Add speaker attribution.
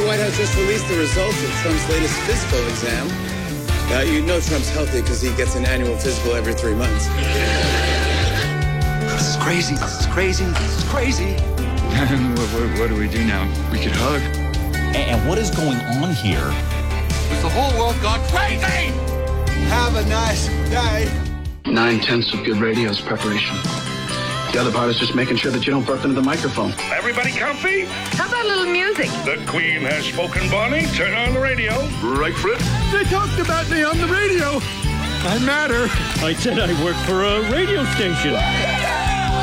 Speaker 1: White House just released the results of Trump's latest physical exam. You know Trump's healthy because he gets an annual physical every 3 months.
Speaker 2: This is crazy. This is crazy. This is crazy.
Speaker 3: What do we do now? We could hug.
Speaker 4: And what is going on here?
Speaker 2: Has the whole world gone crazy?
Speaker 5: Have a nice day.
Speaker 6: 9/10 of good radio is preparation. The other part is just making sure that you don't burp into the microphone.
Speaker 7: Everybody comfy?
Speaker 8: How about a little music?
Speaker 7: The Queen has spoken, Bonnie. Turn on the radio.
Speaker 3: Right, Fritz?
Speaker 5: They talked about me on the radio. I matter.
Speaker 9: I said I work for a radio station.